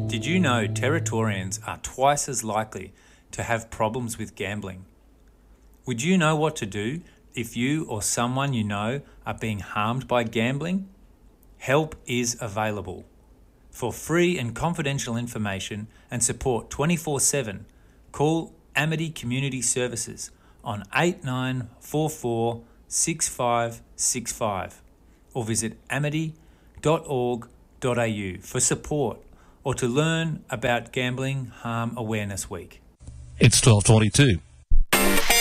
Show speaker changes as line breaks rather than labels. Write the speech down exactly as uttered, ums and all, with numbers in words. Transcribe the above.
Did you know Territorians are twice as likely to have problems with gambling? Would you know what to do if you or someone you know are being harmed by gambling? Help is available. For free and confidential information and support twenty-four seven, call Amity Community Services on eight nine four four, six five six five or visit amity dot org dot a u for support or to learn about Gambling Harm Awareness Week.
It's twelve twenty-two.